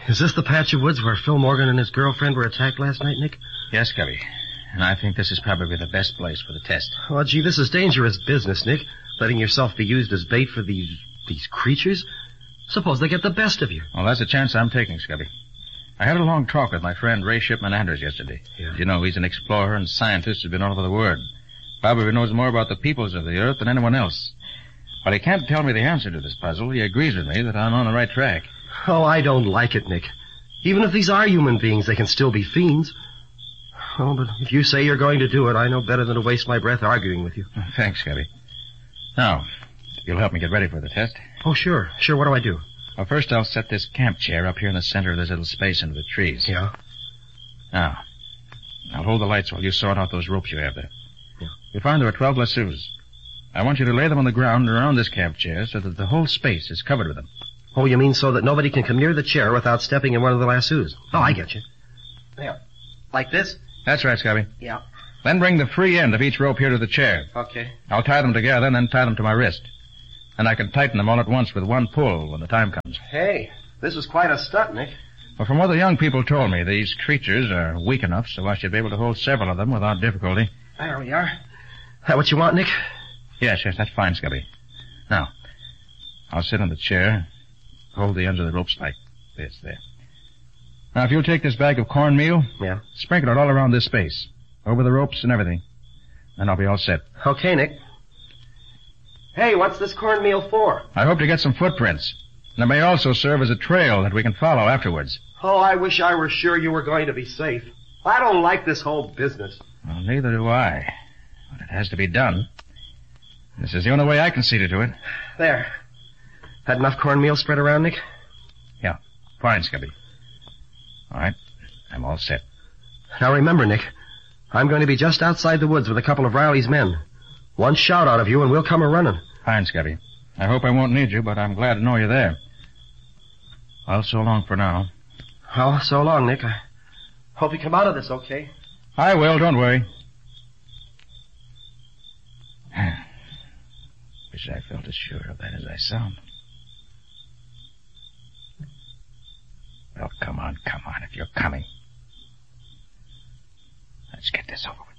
Is this the patch of woods where Phil Morgan and his girlfriend were attacked last night, Nick? Yes, Scubby. And I think this is probably the best place for the test. Oh, gee, this is dangerous business, Nick. Letting yourself be used as bait for these creatures. Suppose they get the best of you. Well, that's a chance I'm taking, Scubby. I had a long talk with my friend Ray Shipman Anders yesterday. Yeah. You know, he's an explorer and scientist who's been all over the world. Probably knows more about the peoples of the earth than anyone else. While he can't tell me the answer to this puzzle, he agrees with me that I'm on the right track. Oh, I don't like it, Nick. Even if these are human beings, they can still be fiends. Oh, but if you say you're going to do it, I know better than to waste my breath arguing with you. Thanks, Scubby. Now, you'll help me get ready for the test. Oh, sure. Sure, what do I do? Well, first I'll set this camp chair up here in the center of this little space under the trees. Yeah? Now, I'll hold the lights while you sort out those ropes you have there. Yeah. You'll find there are 12 lassos. I want you to lay them on the ground around this camp chair so that the whole space is covered with them. Oh, you mean so that nobody can come near the chair without stepping in one of the lassos? Oh, I get you. There. Like this? That's right, Scubby. Yeah. Then bring the free end of each rope here to the chair. Okay. I'll tie them together and then tie them to my wrist. And I can tighten them all at once with one pull when the time comes. Hey, this is quite a stunt, Nick. Well, from what the young people told me, these creatures are weak enough so I should be able to hold several of them without difficulty. There we are. That what you want, Nick? Yes, that's fine, Scubby. Now, I'll sit on the chair, hold the ends of the ropes like this, there. Now, if you'll take this bag of cornmeal, Yeah. sprinkle it all around this space, over the ropes and everything, and I'll be all set. Okay, Nick. Hey, what's this cornmeal for? I hope to get some footprints, and it may also serve as a trail that we can follow afterwards. Oh, I wish I were sure you were going to be safe. I don't like this whole business. Well, neither do I. But it has to be done. This is the only way I can see to do it. There. Had enough cornmeal spread around, Nick? Yeah, fine, Scubby. All right, I'm all set. Now remember, Nick, I'm going to be just outside the woods with a couple of Riley's men. One shout out of you and we'll come a-running. Fine, Scubby. I hope I won't need you, but I'm glad to know you're there. Well, so long for now. Oh, so long, Nick. I hope you come out of this okay. I will, don't worry. Wish I felt as sure of that as I sound. Well, come on, if you're coming. Let's get this over with.